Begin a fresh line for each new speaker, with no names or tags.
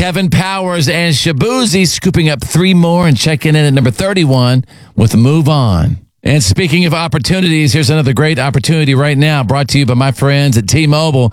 Kevin Powers and Shabuzi scooping up 3 more and checking in at number 31 with Move On. And speaking of opportunities, here's another great opportunity right now brought to you by my friends at T-Mobile.